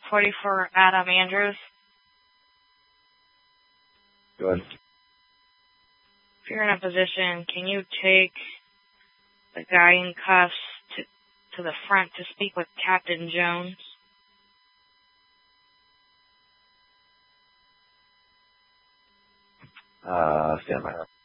40 for Adam Andrews. Go ahead. If you're in a position, can you take the guy in cuffs to the front to speak with Captain Jones? Stand by.